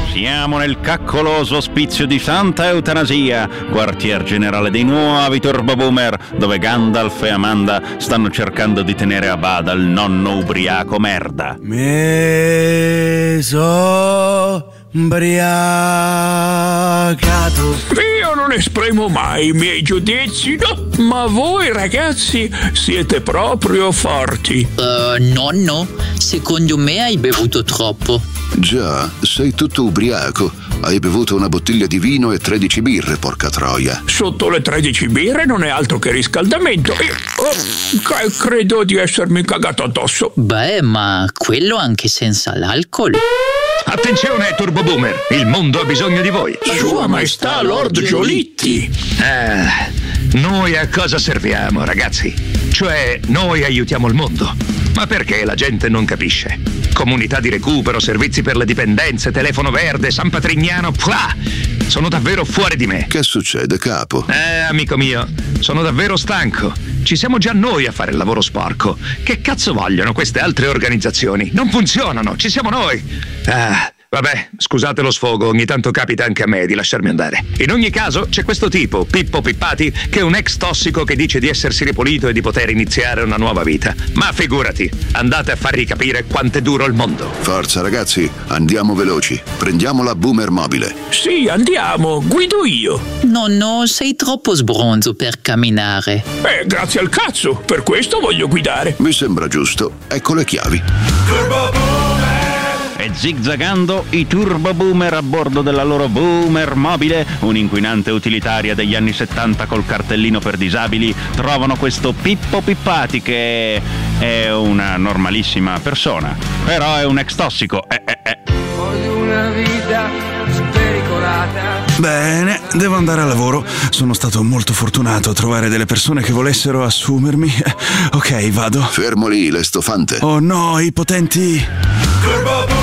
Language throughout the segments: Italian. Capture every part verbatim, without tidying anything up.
Siamo nel caccoloso ospizio di Santa Eutanasia, quartier generale dei nuovi Turbo Boomer, dove Gandalf e Amanda stanno cercando di tenere a bada il nonno ubriaco merda. Meso ubriacato. Io non esprimo mai i miei giudizi, no? Ma voi ragazzi siete proprio forti. Uh, nonno, secondo me hai bevuto troppo. Già, sei tutto ubriaco. Hai bevuto una bottiglia di vino e tredici birre, porca troia. Sotto le tredici birre non è altro che riscaldamento. Io oh, c- credo di essermi cagato addosso. Beh, ma quello anche senza l'alcol. Attenzione, Turbo Boomer, il mondo ha bisogno di voi. Sua Maestà Lord Giolitti. Eh, noi a cosa serviamo, ragazzi? Cioè, noi aiutiamo il mondo. Ma perché la gente non capisce? Comunità di recupero, servizi per le dipendenze, telefono verde, San Patrignano, plah! Sono davvero fuori di me. Che succede, capo? Eh, amico mio, sono davvero stanco. Ci siamo già noi a fare il lavoro sporco. Che cazzo vogliono queste altre organizzazioni? Non funzionano, ci siamo noi. Ah, vabbè, scusate lo sfogo, ogni tanto capita anche a me di lasciarmi andare. In ogni caso, c'è questo tipo, Pippo Pippati, che è un ex tossico che dice di essersi ripulito e di poter iniziare una nuova vita. Ma figurati, andate a fargli capire quanto è duro il mondo. Forza ragazzi, andiamo veloci. Prendiamo la Boomer mobile. Sì, andiamo, guido io. Nonno, sei troppo sbronzo per camminare. Eh, grazie al cazzo, per questo voglio guidare. Mi sembra giusto. Ecco le chiavi. Turbo Boomer! E zigzagando, i Turbo Boomer a bordo della loro Boomer mobile, un'inquinante utilitaria degli anni settanta col cartellino per disabili, trovano questo Pippo Pippati che è una normalissima persona, però è un ex tossico. Eh, eh, eh. Voglio una vita spericolata. Bene, devo andare al lavoro. Sono stato molto fortunato a trovare delle persone che volessero assumermi. Ok, vado. Fermo lì, l'estofante. Oh no, i potenti... Turbo Boomer!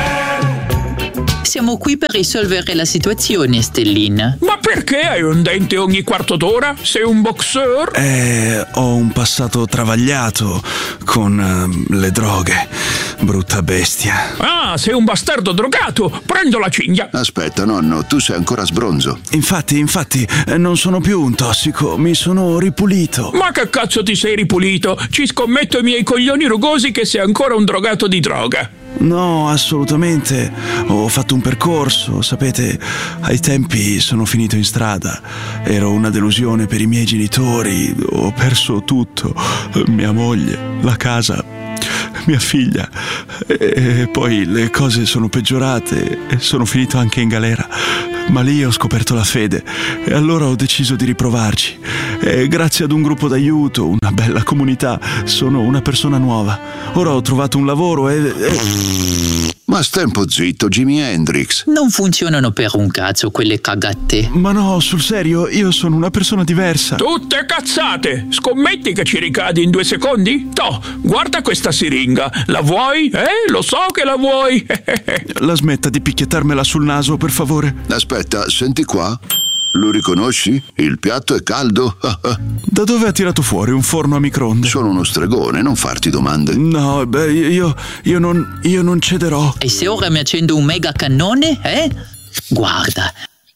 Siamo qui per risolvere la situazione, Stellina. Ma perché hai un dente ogni quarto d'ora? Sei un boxer? Eh, ho un passato travagliato con uh, le droghe. Brutta bestia. Ah, sei un bastardo drogato! Prendo la cinghia! Aspetta, nonno, tu sei ancora sbronzo. Infatti, infatti, eh, non sono più un tossico, mi sono ripulito. Ma che cazzo ti sei ripulito? Ci scommetto i miei coglioni rugosi che sei ancora un drogato di droga. No, assolutamente. Ho fatto un percorso, sapete, ai tempi sono finito in strada. Ero una delusione per i miei genitori, ho perso tutto, mia moglie, la casa, mia figlia, e poi le cose sono peggiorate e sono finito anche in galera. Ma lì ho scoperto la fede e allora ho deciso di riprovarci. E grazie ad un gruppo d'aiuto, una bella comunità, sono una persona nuova. Ora ho trovato un lavoro e... e... Ma stai un po' zitto, Jimi Hendrix. Non funzionano per un cazzo quelle cagate. Ma no, sul serio, io sono una persona diversa. Tutte cazzate! Scommetti che ci ricadi in due secondi? Toh, guarda questa siringa. La vuoi? Eh, lo so che la vuoi. La smetta di picchiettarmela sul naso, per favore. Aspetta, senti qua. Lo riconosci? Il piatto è caldo. Da dove ha tirato fuori un forno a microonde? Sono uno stregone, non farti domande. No, beh, io, io non, io non cederò. E se ora mi accendo un mega cannone, eh? Guarda.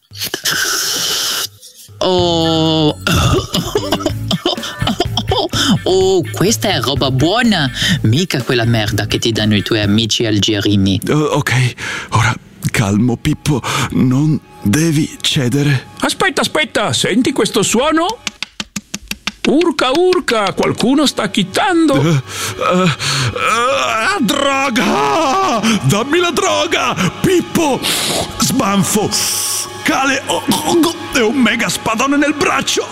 Oh... Oh, questa è roba buona. Mica quella merda che ti danno i tuoi amici algerini. Uh, ok, ora calmo, Pippo, non devi cedere. Aspetta, aspetta, senti questo suono? Urca, urca, qualcuno sta chittando. Uh, uh, uh, droga! Dammi la droga! Pippo! Sbanfo! Cale! Oh, oh, oh, e un mega spadone nel braccio!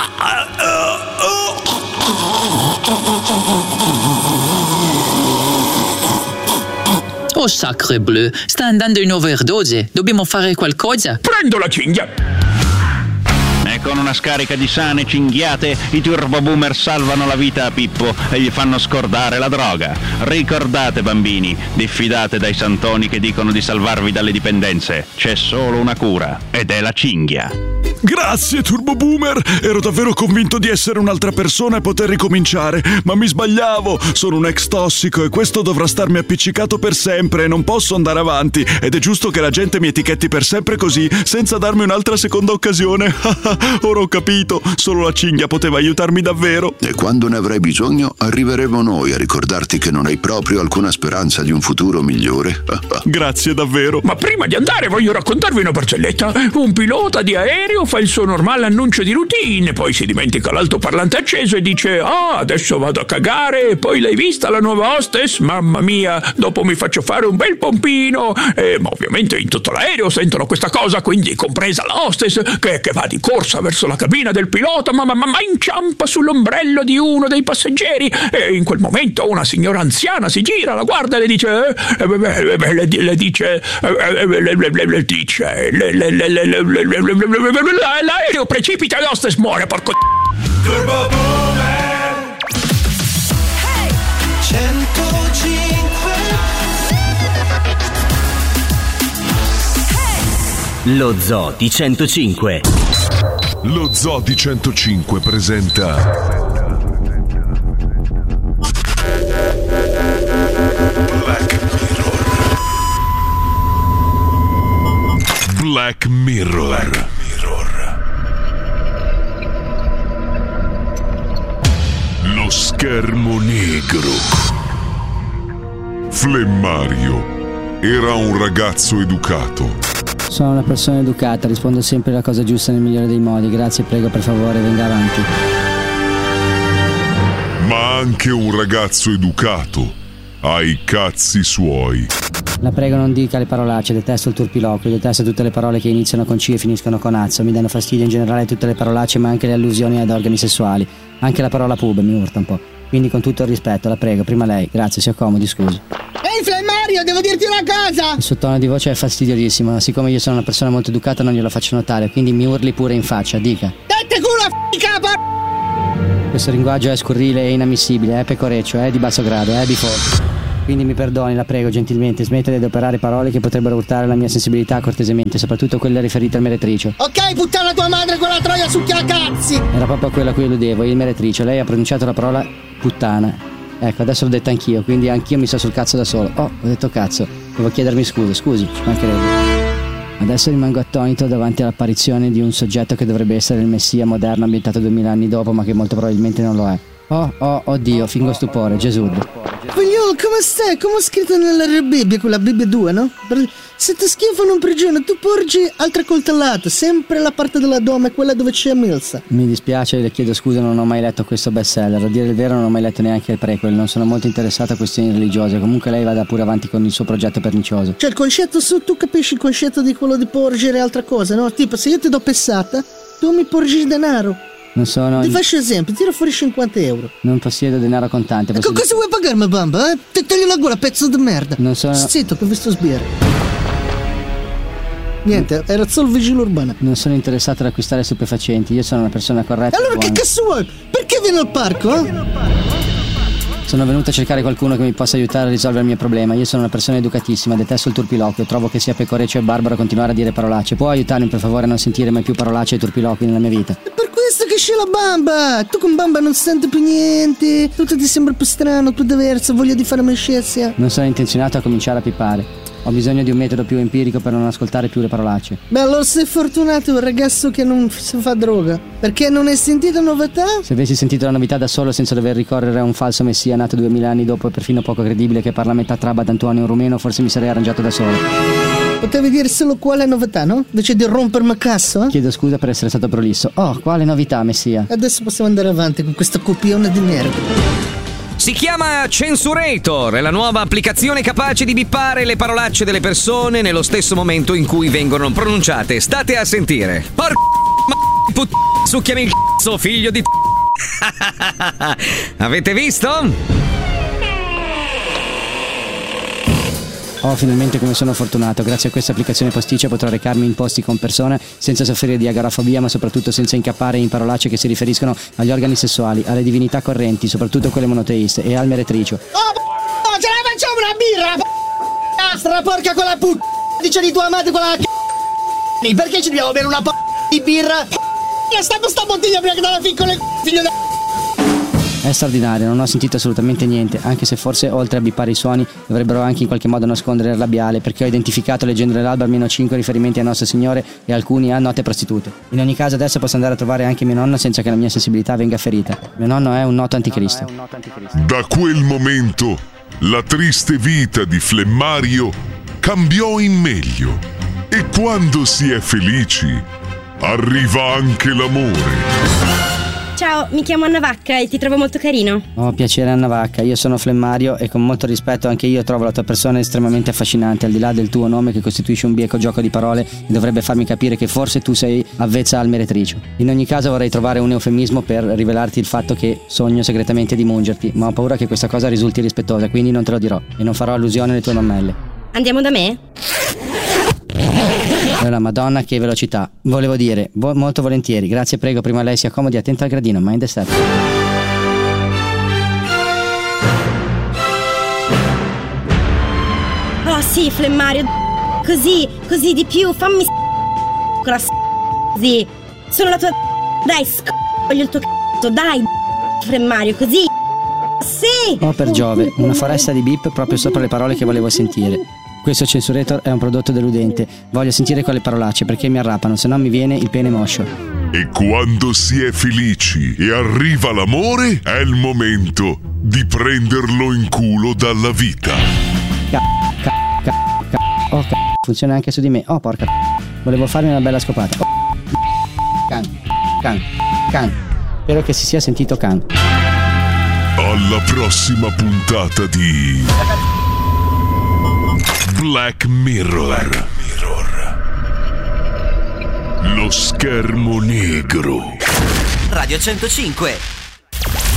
Oh sacre bleu, sta andando in overdose. Dobbiamo fare qualcosa. Prendo la cinghia. E con una scarica di sane cinghiate, i Turbo Boomer salvano la vita a Pippo e gli fanno scordare la droga. Ricordate, bambini, diffidate dai santoni che dicono di salvarvi dalle dipendenze. C'è solo una cura, ed è la cinghia. Grazie, Turbo Boomer. Ero davvero convinto di essere un'altra persona e poter ricominciare, ma mi sbagliavo. Sono un ex tossico e questo dovrà starmi appiccicato per sempre e non posso andare avanti. Ed è giusto che la gente mi etichetti per sempre così, senza darmi un'altra seconda occasione. Ora ho capito, solo la cinghia poteva aiutarmi davvero. E quando ne avrai bisogno, arriveremo noi a ricordarti che non hai proprio alcuna speranza di un futuro migliore. Grazie davvero. Ma prima di andare voglio raccontarvi una barzelletta. Un pilota di aereo fa il suo normale annuncio di routine, poi si dimentica l'altoparlante acceso e dice: ah, adesso vado a cagare. E poi l'hai vista la nuova hostess? Mamma mia, dopo mi faccio fare un bel pompino. Eh, ma ovviamente in tutto l'aereo sentono questa cosa, quindi compresa la hostess che, che va di corsa verso la cabina del pilota, ma, ma, ma inciampa sull'ombrello di uno dei passeggeri. E in quel momento una signora anziana si gira, la guarda e le dice eh, eh, eh, le, le dice eh, le, le, le, le dice le, le, le, le, le, le, le, le, l'aereo precipita e l'hostess muore, porco Turbo Boomer centocinque Lo Zoo di centocinque. Lo Zoo di centocinque presenta Black Mirror. Black Mirror. Black Mirror. Lo schermo negro. Flemmario era un ragazzo educato. Sono una persona educata, rispondo sempre la cosa giusta nel migliore dei modi. Grazie, prego, per favore, venga avanti. Ma anche un ragazzo educato ha i cazzi suoi. La prego, non dica le parolacce, detesto il turpiloquio, detesto tutte le parole che iniziano con C e finiscono con azzo. Mi danno fastidio in generale tutte le parolacce, ma anche le allusioni ad organi sessuali. Anche la parola pub mi urta un po'. Quindi con tutto il rispetto, la prego, prima lei. Grazie, si accomodi, scusi. Ehi Flemmario, devo dirti una cosa! Il suo tono di voce è fastidiosissimo, ma siccome io sono una persona molto educata non glielo faccio notare, quindi mi urli pure in faccia, dica. Dette culo, f***i capa! Questo linguaggio è scurrile e inammissibile, è pecoreccio, è di basso grado, è default. Quindi mi perdoni, la prego, gentilmente, smette di operare parole che potrebbero urtare la mia sensibilità cortesemente, soprattutto quelle riferite al meretricio. Ok, puttana tua madre, quella troia succhia cazzi! Era proprio quello a cui illudevo, il meretricio. Lei ha pronunciato la parola puttana. Ecco, adesso l'ho detta anch'io, quindi anch'io mi so sul cazzo da solo. Oh, ho detto cazzo. Devo chiedermi scusa, scusi, ci mancherebbe. Adesso rimango attonito davanti all'apparizione di un soggetto che dovrebbe essere il messia moderno ambientato duemila anni dopo, ma che molto probabilmente non lo è. Oh, oh, oddio, fingo stupore, Gesù. Figliolo, come stai? Come ho scritto nella Bibbia, quella Bibbia due, no? Se ti schifano un prigione, tu porgi altre coltellate, sempre la parte dell'addome, quella dove c'è Milsa. Mi dispiace, le chiedo scusa, non ho mai letto questo bestseller. A dire il vero non ho mai letto neanche il prequel, non sono molto interessato a questioni religiose. Comunque lei vada pure avanti con il suo progetto pernicioso. Cioè il concetto su, tu capisci il concetto di quello di porgere altre cose, no? Tipo, se io ti do pessata, tu mi porgi denaro. Non sono... Ti faccio esempio, tira fuori cinquanta euro. Non possiedo denaro contante. Possiedo... Cosa vuoi pagarmi, bamba? Eh? Ti taglio la gola, pezzo di merda. Non sono... Zitto, che ho visto sbirra. Niente, era solo vigile urbana. Non sono interessato ad acquistare stupefacenti, io sono una persona corretta. Allora che cazzo vuoi? Perché vieni al parco, eh? Sono venuto a cercare qualcuno che mi possa aiutare a risolvere il mio problema. Io sono una persona educatissima, detesto il turpiloquio, trovo che sia pecoreccio e barbaro continuare a dire parolacce. Può aiutarmi per favore a non sentire mai più parolacce e turpiloqui nella mia vita? È per questo che c'è la bamba! Tu con bamba non senti più niente, tutto ti sembra più strano, più diverso, voglia di fare amicizia. Non sono intenzionato a cominciare a pippare. Ho bisogno di un metodo più empirico per non ascoltare più le parolacce. Beh, allora sei fortunato, un ragazzo che non si fa droga. Perché non hai sentito novità? Se avessi sentito la novità da solo senza dover ricorrere a un falso messia nato duemila anni dopo e perfino poco credibile che parla a metà traba d'Antonio un rumeno, forse mi sarei arrangiato da solo. Potevi dire solo quale novità, no? Invece di rompermi il cazzo, eh? Chiedo scusa per essere stato prolisso. Oh, quale novità, messia? Adesso possiamo andare avanti con questo copione di merda. Si chiama Censurator, è la nuova applicazione capace di bippare le parolacce delle persone nello stesso momento in cui vengono pronunciate. State a sentire. Porca ma put... succhiami il cazzo, figlio di... Avete visto? Oh, finalmente come sono fortunato. Grazie a questa applicazione posticcia potrò recarmi in posti con persone senza soffrire di agorafobia, ma soprattutto senza incappare in parolacce che si riferiscono agli organi sessuali, alle divinità correnti, soprattutto quelle monoteiste, e al meretricio. Oh, oh, ce la facciamo una birra, p***a, porca con la p***a, dice di tua madre con la c***a, perché ci dobbiamo bere una p***a di birra. È stata sta bottiglia prima che dalla piccola figlio da... È straordinario, non ho sentito assolutamente niente, anche se forse oltre a bippare i suoni dovrebbero anche in qualche modo nascondere il labiale, perché ho identificato leggendo nell'albo almeno cinque riferimenti a Nostro Signore e alcuni a note prostitute. In ogni caso adesso posso andare a trovare anche mio nonno senza che la mia sensibilità venga ferita. Mio nonno è un noto anticristo. Da quel momento la triste vita di Flemmario cambiò in meglio e quando si è felici arriva anche l'amore. Ciao, mi chiamo Anna Vacca e ti trovo molto carino. Oh, piacere Anna Vacca, io sono Flemmario e con molto rispetto anche io trovo la tua persona estremamente affascinante, al di là del tuo nome che costituisce un bieco gioco di parole e dovrebbe farmi capire che forse tu sei avvezza al meretricio. In ogni caso vorrei trovare un eufemismo per rivelarti il fatto che sogno segretamente di mungerti, ma ho paura che questa cosa risulti rispettosa, quindi non te lo dirò e non farò allusione alle tue mammelle. Andiamo da me? Allora, Madonna, che velocità. Volevo dire, vo- molto volentieri. Grazie, prego, prima lei si accomodi, attenta al gradino, mind the step. Oh sì, Flemmario. Così, così di più, fammi con la così. Sono la tua... Dai, voglio il tuo c***o, dai, Flemmario, così. Sì! Oh, per Giove, una foresta di bip proprio sopra le parole che volevo sentire. Questo censurator è un prodotto deludente. Voglio sentire quelle parolacce perché mi arrapano, se no mi viene il pene moscio. E quando si è felici e arriva l'amore, è il momento di prenderlo in culo dalla vita. Ca, ca, ca, ca. Oh, ca. Funziona anche su di me. Oh, porca. Volevo farmi una bella scopata. Oh. Can, can, can. Spero che si sia sentito can. Alla prossima puntata di Black Mirror. Black Mirror. Lo schermo negro. Radio centocinque.